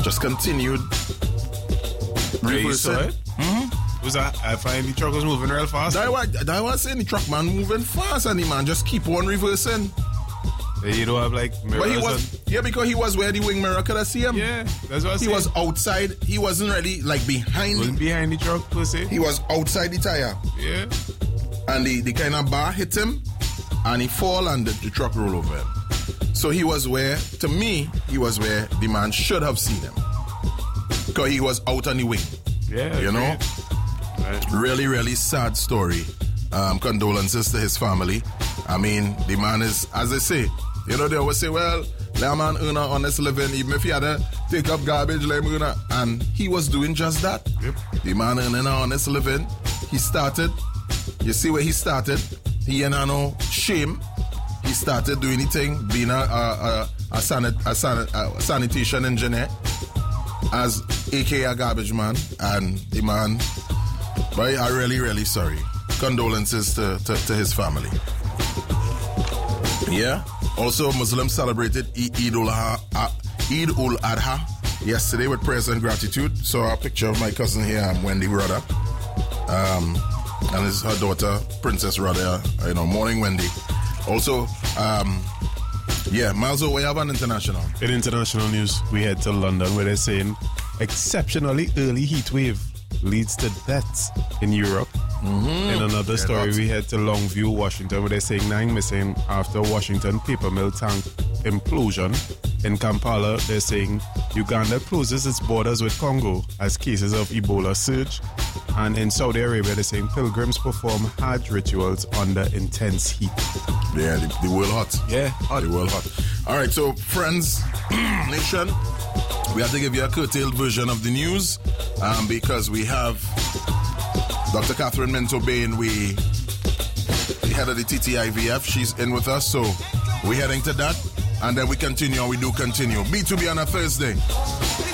just continued reversing. Was that? I find the truck was moving real fast. That was saying the truck man moving fast and the man just keep on reversing. You don't have like mirrors. But he was, because he was where the wing mirror could have see him. Yeah, that's what I He was outside. He wasn't really like behind. Wasn't behind the truck per se. He was outside the tire. Yeah. And the kind of bar hit him, and he fall and the truck roll over him. So he was where, to me, he was where the man should have seen him, because he was out on the wing. Yeah, you know. Right. Really, really sad story. Condolences to his family. I mean, the man is, as they say, you know, they always say, well, let a man earn an honest living, even if he had to take up garbage, let him earn a, and he was doing just that. Yep. The man earning an honest living. He started, you see where he started? He ain't no shame. He started doing anything, being a sanitation engineer, as aka a garbage man, and the man, but I'm really, really sorry. Condolences to his family. Yeah. Also, Muslims celebrated Eid ul-Adha yesterday with prayers and gratitude. Saw a picture of my cousin here, Wendy Rudder, and her daughter, Princess Rudder. Morning, Wendy. Also, Miles, we have an international. In international news, we head to London where they're saying exceptionally early heat wave leads to deaths in Europe. In another story, we head to Longview, Washington, where they're saying 9 missing after Washington paper mill tank implosion. In Kampala, they're saying Uganda closes its borders with Congo as cases of Ebola surge. And in Saudi Arabia, they're saying pilgrims perform Hajj rituals under intense heat. Yeah, the world hot. Yeah, hot. The world hot. All right, so friends, nation, we have to give you a curtailed version of the news because we have Dr. Catherine Minto-Bain, the head of the TTIVF. She's in with us, so we're heading to that, and then we continue, and we do continue. B2B on a Thursday.